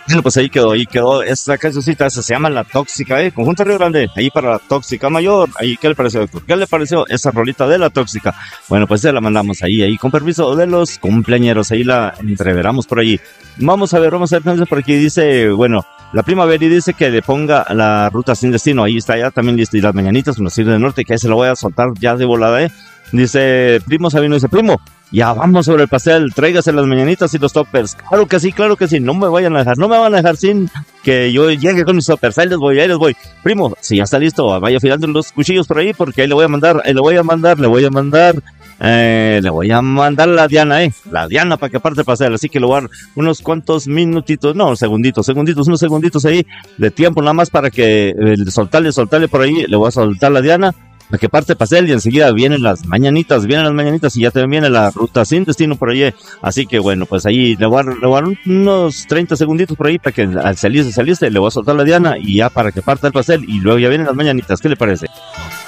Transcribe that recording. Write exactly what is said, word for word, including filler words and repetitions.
Bueno, pues ahí quedó, ahí quedó esta cancioncita, esa se llama La Tóxica, ¿eh? Conjunto Río Grande, ahí para La Tóxica Mayor, ahí, ¿qué le pareció, doctor? ¿Qué le pareció esa rolita de La Tóxica? Bueno, pues se la mandamos ahí, ahí, con permiso de los cumpleañeros, ahí la entreveramos por allí. Vamos a ver, vamos a ver, entonces por aquí dice, bueno, la primavera y dice que le ponga la ruta sin destino, ahí está ya también listo, y las mañanitas, unos ir del norte, que ahí se lo voy a soltar ya de volada, ¿eh? Dice, primo Sabino, dice, primo, ya vamos sobre el pastel, tráigase las mañanitas y los toppers. Claro que sí, claro que sí, no me vayan a dejar, no me van a dejar sin que yo llegue con mis toppers, ahí les voy, ahí les voy. Primo, si ya está listo, vaya afilando los cuchillos por ahí, porque ahí le voy a mandar, ahí le voy a mandar, le voy a mandar, eh, le voy a mandar la Diana, eh, la Diana para que parte el pastel, así que le voy a dar unos cuantos minutitos, no, segunditos, segunditos, unos segunditos ahí de tiempo nada más para que eh, soltarle, soltarle por ahí, le voy a soltar la Diana para que parte el pastel y enseguida vienen las mañanitas, vienen las mañanitas y ya también viene la ruta sin destino por allí. Así que bueno, pues ahí le voy a, le voy a dar unos treinta segunditos por ahí para que al salirse, salirse, le voy a soltar la Diana y ya para que parta el pastel y luego ya vienen las mañanitas. ¿Qué le parece?